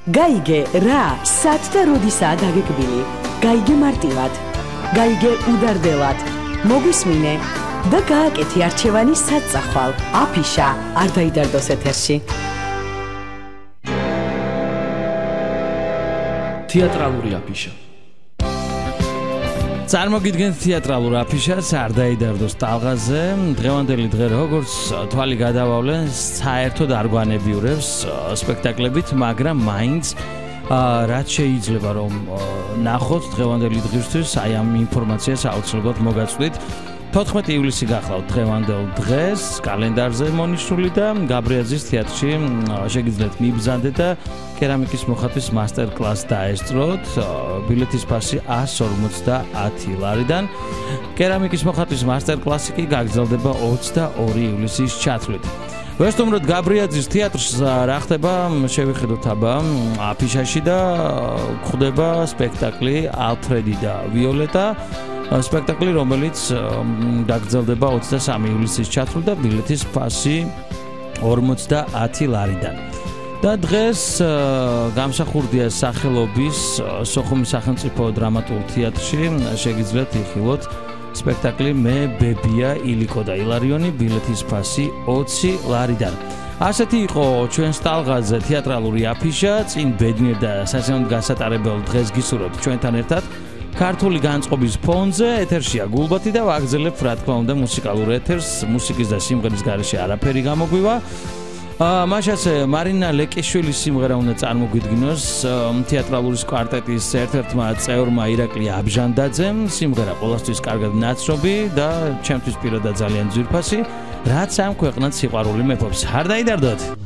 გაიგე რა, სად და როდისაა დაგეგმილი. გაიგე მარტივად, გაიგე უდარდელად. მოგვისმინე და გააკეთე არჩევანი საწახვალ. აფიშა არ დაიდარდოს ეთერში. თეატრალური აფიშა. წარმოგიდგენთ თეატრალურ აფიშას არ დაიდარდოს ტალღაზე. დღევანდელი დღე როგორც თვალი გადავავლენ, საერთოდ არ გვანებიურებს სპექტაკლებით, მაგრამ მაინც რაც შეიძლება რომ ნახოთ დღევანდელი დღისთვის, აი ამ ინფორმაციას აუცილებლად მოგაწვდით. 14 ივლისი გახლავთ დღევანდელ დღეს კალენდარზე მონიშნული და გაბრიაძის თეატრში შეგიძლიათ მიბრძანდეთ და კერამიკის მოხატვის მასტერ-კლასს დაესწროთ. ბილეთის ფასი 150 ლარიდან. კერამიკის მოხატვის მასტერ-კლასი კი გაგრძელდება 22 ივლისის ჩათვლით. ვესტუმროთ გაბრიაძის თეატრს რა ხდება, შევიხედოთ აბა აფიშაში და გვხვდება სპექტაკლი ალფრედი და ვიოლეტა. სპექტაკლი, რომელიც გაგრძელდება 23 ივლისის ჩათვლით და ბილეთის ფასი 50 ლარიდან. და დღეს გამსახურდია სახელობის სოხუმის სახელმწიფო დრამატულ თეატრში შეგიძლიათ იხილოთ სპექტაკლი მე ბებია ილიკო და ილარიონი, ბილეთის ფასი 20 ლარიდან. ასეთი იყო ჩვენს ტალღაზე თეატრალური აფიშა. წინ ბედნიერ და სასიამოვნო გასატარებელ დღეს გისურვებთ ჩვენთან ერთად. ქართული განწყობის ფონზე ეთერშია გულბათი და ვაგრძელებთ რა თქმა უნდა მუსიკალურ ეთერს. მუსიკის და სიმღერის გარეშე არაფერი გამოგვივა. მაშასე მარინა ლეკიშვილის სიმღერა უნდა წარმოგვიდგინოს თეატრალური კვარტეტის ერთ-ერთმა წევრმა ირაკლი აბჟანდაძემ. სიმღერა ყოველთვის კარგად ნაცნობი და ჩემთვის პირადად ძალიან ძვირფასი, რაც ამ ქვეყნად სიყვარული მეფობს. არ დაიდარდოთ.